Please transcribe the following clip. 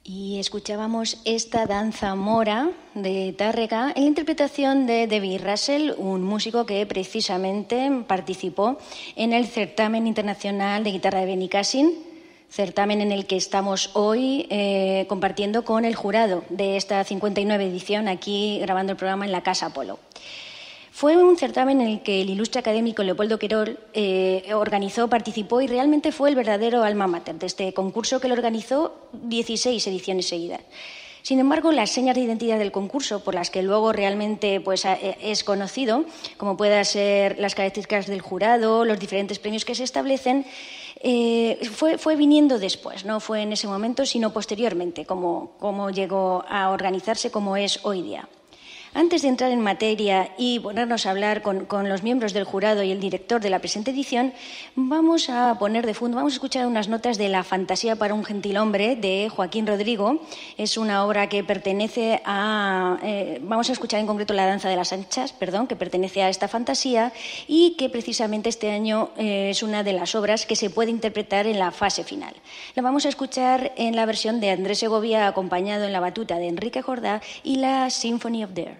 Y escuchábamos esta danza mora de Tárrega en la interpretación de David Russell, un músico que precisamente participó en el certamen internacional de guitarra de Benicàssim, certamen en el que estamos hoy compartiendo con el jurado de esta 59 edición, aquí grabando el programa en la Casa Apolo. Fue un certamen en el que el ilustre académico Leopoldo Querol organizó, participó y realmente fue el verdadero alma mater de este concurso, que lo organizó 16 ediciones seguidas. Sin embargo, las señas de identidad del concurso, por las que luego realmente es conocido, como puedan ser las características del jurado, los diferentes premios que se establecen, fue viniendo después, no fue en ese momento, sino posteriormente, como llegó a organizarse como es hoy día. Antes de entrar en materia y ponernos a hablar con los miembros del jurado y el director de la presente edición, vamos a poner de fondo, vamos a escuchar unas notas de La fantasía para un gentilhombre de Joaquín Rodrigo. Es una obra que pertenece a... vamos a escuchar en concreto La danza de las anchas, que pertenece a esta fantasía y que precisamente este año es una de las obras que se puede interpretar en la fase final. La vamos a escuchar en la versión de Andrés Segovia, acompañado en la batuta de Enrique Jordá, y la Symphony of the Air.